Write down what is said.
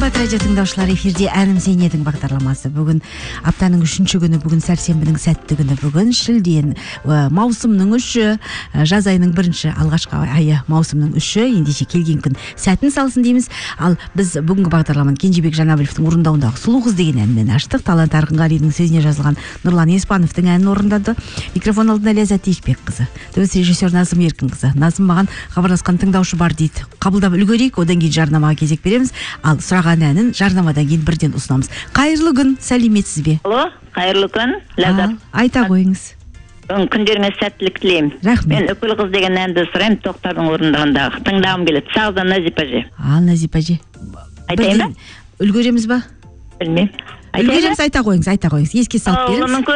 Қымбат радио тыңдаушылар, эфирде әнім сен едің бағдарламасы. Бүгін аптаның 3-ші күні, бүгін сәрсенбінің сәтті күні, бүгін шілден, маусымның 3-ші, жаз айының 1-ші, алғашқы айы маусымның 3-ші, ендеше келген күн сәтін салсын дейміз. Ал біз бүгінгі бағдарламаны Кенжебек Жанабіловтың орындауындағы Сұлу қыз деген әнмен аштық. Талант Арғынғалидің сөзіне жазылған Нұрлан Еспановтың әнін орындады. Микрофон алдында Ләззат Ешбекқызы, дыбыс режиссер Назым Еркінқызы. Назым маған хабарласқан тыңдаушы бар дейді. Қабылдап үлгерейік, одан кейін жарнамаға кезек береміз. Ал сұраған әнін жарнамадан кейін бірден ұсынамыз. Қайырлы күн, сәлеметсіз бе? Алло, қайырлы күн, Ләззат. Айта қойыңыз. Күндеріңіз сәттілік тілеймін. Рахмет. Мен Үкіл қыз деген әнді сұраймын, Тоқтардың орындауындағы. Тыңдағым келеді. Сағыздан Назипа же. Назипа же. Айтайын ба? Үлгереміз ба? Білмеймін. Үлгереміз, айта қойыңыз. Еске салып беріңіз.